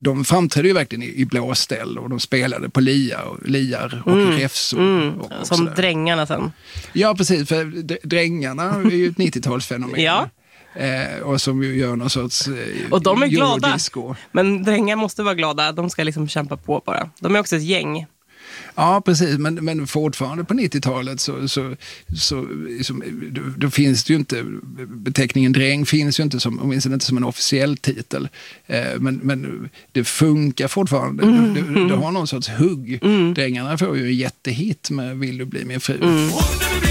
de framträdde ju verkligen i blåställ och de spelade på liar och räfsor. Och som Drängarna sen. Ja, precis. För Drängarna är ju ett 90-talsfenomen. Ja. Och som ju gör någon sorts och de är glada. Eurodisco. Men Drängar måste vara glada. De ska liksom kämpa på bara. De är också ett gäng. Ja, precis. Men fortfarande på 90-talet då finns det ju inte, beteckningen dräng finns ju inte som, åtminstone inte som en officiell titel. Men det funkar fortfarande. Det har någon sorts hugg. Drängarna får ju en jättehit med Vill du bli min fru.